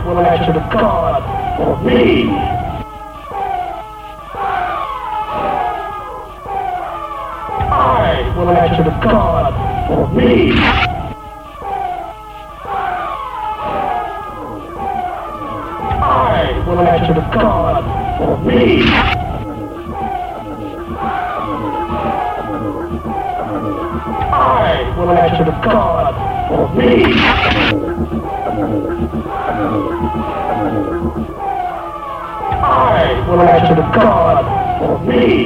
will answer to God for me. I will answer to God for me. I will answer to God for me. I will answer to God for me. I will answer to God for me.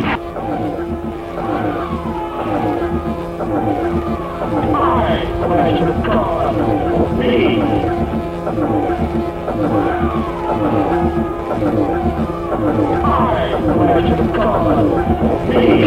I will answer to God for me. I will answer to God for me.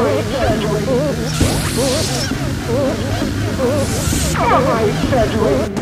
Exaggerate.